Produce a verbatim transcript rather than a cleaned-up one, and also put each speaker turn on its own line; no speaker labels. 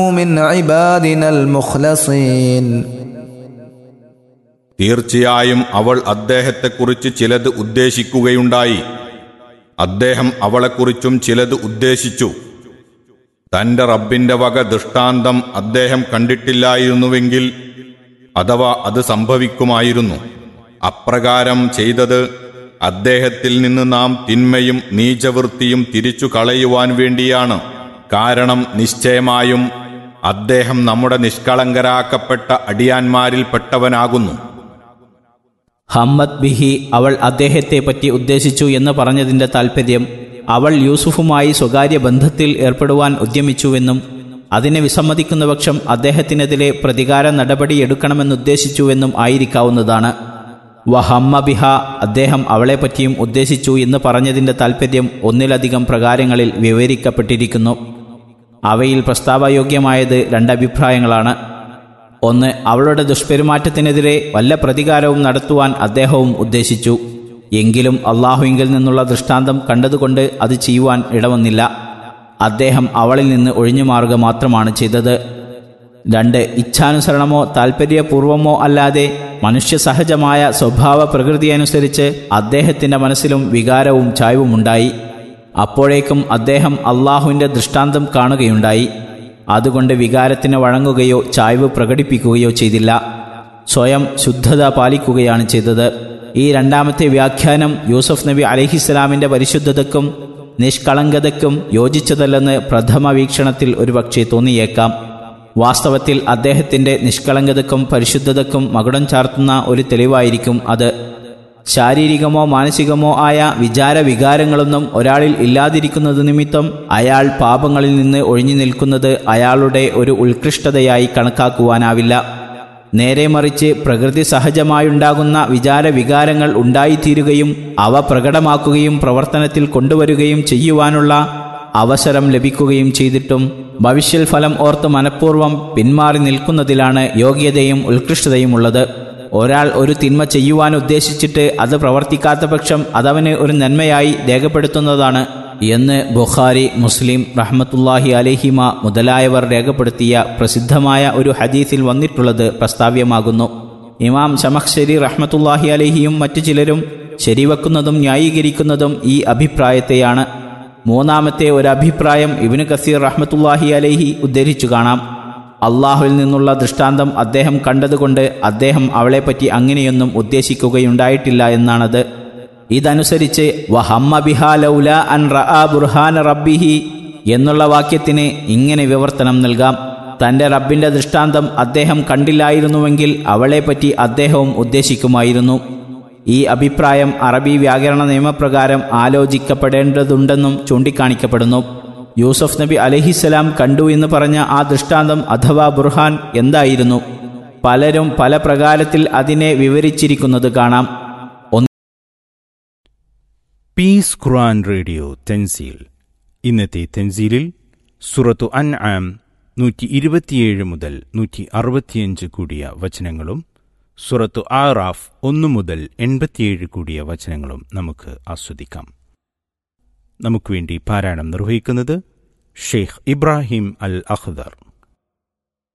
من عبادنا المخلصين.
തീർച്ചയായും അവൾ അദ്ദേഹത്തെക്കുറിച്ച് ചിലത് ഉദ്ദേശിക്കുകയുണ്ടായി. അദ്ദേഹം അവളെക്കുറിച്ചും ചിലത് ഉദ്ദേശിച്ചു. തന്റെ റബ്ബിന്റെ വക ദൃഷ്ടാന്തം അദ്ദേഹം കണ്ടിട്ടില്ലായിരുന്നുവെങ്കിൽ അഥവാ അത് സംഭവിക്കുമായിരുന്നു. അപ്രകാരം ചെയ്തത് അദ്ദേഹത്തിൽ നിന്ന് നാം തിന്മയും നീചവൃത്തിയും തിരിച്ചു കളയുവാൻ വേണ്ടിയാണ്. കാരണം നിശ്ചയമായും അദ്ദേഹം നമ്മുടെ നിഷ്കളങ്കരാക്കപ്പെട്ട അടിയാന്മാരിൽപ്പെട്ടവനാകുന്നു.
ഹമ്മദ് ബിഹി, അവൾ അദ്ദേഹത്തെ പറ്റി ഉദ്ദേശിച്ചു എന്ന് പറഞ്ഞതിൻ്റെ താൽപ്പര്യം അവൾ യൂസുഫുമായി സ്വകാര്യ ബന്ധത്തിൽ ഏർപ്പെടുവാൻ ഉദ്യമിച്ചുവെന്നും അതിനെ വിസമ്മതിക്കുന്ന പക്ഷം അദ്ദേഹത്തിനെതിരെ പ്രതികാര നടപടിയെടുക്കണമെന്നുദ്ദേശിച്ചുവെന്നും ആയിരിക്കാവുന്നതാണ്. വഹമ്മ ബിഹ, അദ്ദേഹം അവളെപ്പറ്റിയും ഉദ്ദേശിച്ചു എന്ന് പറഞ്ഞതിൻ്റെ താൽപ്പര്യം ഒന്നിലധികം പ്രകാരങ്ങളിൽ വിവരിക്കപ്പെട്ടിരിക്കുന്നു. അവയിൽ പ്രസ്താവയോഗ്യമായത് രണ്ടഭിപ്രായങ്ങളാണ്. ഒന്ന്, അവളുടെ ദുഷ്പെരുമാറ്റത്തിനെതിരെ വല്ല പ്രതികാരവും നടത്തുവാൻ അദ്ദേഹവും ഉദ്ദേശിച്ചു. എങ്കിലും അള്ളാഹുവിങ്കിൽ നിന്നുള്ള ദൃഷ്ടാന്തം കണ്ടതുകൊണ്ട് അത് ചെയ്യുവാൻ ഇടവന്നില്ല. അദ്ദേഹം അവളിൽ നിന്ന് ഒഴിഞ്ഞു മാറുക മാത്രമാണ് ചെയ്തത്. രണ്ട്, ഇച്ഛാനുസരണമോ താൽപ്പര്യപൂർവമോ അല്ലാതെ മനുഷ്യസഹജമായ സ്വഭാവ പ്രകൃതിയനുസരിച്ച് അദ്ദേഹത്തിൻ്റെ മനസ്സിലും വികാരവും ചായ്വുമുണ്ടായി. അപ്പോഴേക്കും അദ്ദേഹം അള്ളാഹുവിൻ്റെ ദൃഷ്ടാന്തം കാണുകയുണ്ടായി. അതുകൊണ്ട് വികാരത്തിന് വഴങ്ങുകയോ ചായ്വ് പ്രകടിപ്പിക്കുകയോ ചെയ്തില്ല. സ്വയം ശുദ്ധത പാലിക്കുകയാണ് ചെയ്തത്. ഈ രണ്ടാമത്തെ വ്യാഖ്യാനം യൂസുഫ് നബി അലൈഹിസ്സലാമിൻ്റെ പരിശുദ്ധതയ്ക്കും നിഷ്കളങ്കതയ്ക്കും യോജിച്ചതല്ലെന്ന് പ്രഥമ വീക്ഷണത്തിൽ ഒരുപക്ഷെ തോന്നിയേക്കാം. വാസ്തവത്തിൽ അദ്ദേഹത്തിൻ്റെ നിഷ്കളങ്കതയ്ക്കും പരിശുദ്ധതയ്ക്കും മകുടം ചാർത്തുന്ന ഒരു തെളിവായിരിക്കും അത്. ശാരീരികമോ മാനസികമോ ആയ വിചാര വികാരങ്ങളൊന്നും ഒരാളിൽ ഇല്ലാതിരിക്കുന്നത് നിമിത്തം അയാൾ പാപങ്ങളിൽ നിന്ന് ഒഴിഞ്ഞു നിൽക്കുന്നത് അയാളുടെ ഒരു ഉത്കൃഷ്ടതയായി കണക്കാക്കുവാനാവില്ല. നേരെ മറിച്ച് പ്രകൃതി സഹജമായുണ്ടാകുന്ന വിചാര വികാരങ്ങൾ ഉണ്ടായിത്തീരുകയും അവ പ്രകടമാക്കുകയും പ്രവർത്തനത്തിൽ കൊണ്ടുവരികയും ചെയ്യുവാനുള്ള അവസരം ലഭിക്കുകയും ചെയ്തിട്ടും ഭവിഷ്യൽ ഫലം ഓർത്ത് മനഃപൂർവ്വം പിന്മാറി നിൽക്കുന്നതിലാണ് യോഗ്യതയും ഉത്കൃഷ്ടതയും ഉള്ളത്. ഒരാൾ ഒരു തിന്മ ചെയ്യുവാൻ ഉദ്ദേശിച്ചിട്ട് അത് പ്രവർത്തിക്കാത്ത പക്ഷം അതവന് ഒരു നന്മയായി രേഖപ്പെടുത്തുന്നതാണ് എന്ന് ബുഖാരി, മുസ്ലിം റഹ്മത്തുള്ളാഹി അലൈഹിമ മുതലായവർ രേഖപ്പെടുത്തിയ പ്രസിദ്ധമായ ഒരു ഹദീസിൽ വന്നിട്ടുള്ളത് പ്രസ്താവ്യമാകുന്നു. ഇമാം ശമഖ്ശരി റഹ്മത്തുള്ളാഹി അലൈഹിയും മറ്റു ചിലരും ശരിവെക്കുന്നതും ന്യായീകരിക്കുന്നതും ഈ അഭിപ്രായത്തെയാണ്. മൂന്നാമത്തെ ഒരു അഭിപ്രായം ഇബ്നു കസീർ റഹ്മത്തുള്ളാഹി അലൈഹി ഉദ്ധരിച്ചു കാണാം. അള്ളാഹുവിൽ നിന്നുള്ള ദൃഷ്ടാന്തം അദ്ദേഹം കണ്ടതുകൊണ്ട് അദ്ദേഹം അവളെപ്പറ്റി അങ്ങനെയൊന്നും ഉദ്ദേശിക്കുകയുണ്ടായിട്ടില്ല എന്നാണത്. ഇതനുസരിച്ച് വഹമ്മ ബിഹാ ലൗല അൻ റആ ബുർഹാന റബ്ബിഹി എന്നുള്ള വാക്യത്തിന് ഇങ്ങനെ വിവർത്തനം നൽകാം: തൻ്റെ റബ്ബിൻ്റെ ദൃഷ്ടാന്തം അദ്ദേഹം കണ്ടില്ലായിരുന്നുവെങ്കിൽ അവളെപ്പറ്റി അദ്ദേഹവും ഉദ്ദേശിക്കുമായിരുന്നു. ഈ അഭിപ്രായം അറബി വ്യാകരണ നിയമപ്രകാരം ആലോചിക്കപ്പെടേണ്ടതുണ്ടെന്നും ചൂണ്ടിക്കാണിക്കപ്പെടുന്നു. യൂസുഫ് നബി അലൈഹിസ്സലാം കണ്ടു എന്ന് പറഞ്ഞ ആ ദൃഷ്ടാന്തം അഥവാ ബുർഹാൻ എന്തായിരുന്നു? പലരും പല പ്രകാരത്തിൽ അതിനെ വിവരിച്ചിരിക്കുന്നത് കാണാം.
പീസ് ഖുർആൻ റേഡിയോ തൻസീൽ. ഇന്നത്തെ തൻസീലിൽ സൂറത്തു അൻആം നൂറ്റി ഇരുപത്തിയേഴ് മുതൽ നൂറ്റി അറുപത്തിയഞ്ച് കൂടിയ വചനങ്ങളും സൂറത്തു ആറാഫ് ഒന്ന് മുതൽ എൺപത്തിയേഴ് കൂടിയ വചനങ്ങളും നമുക്ക് ആസ്വദിക്കാം. നമുക്ക് വേണ്ടി പാരായണം നിർവഹിക്കുന്നത് ഷെയ്ഖ് ഇബ്രാഹിം അൽ അഖ്ദർ.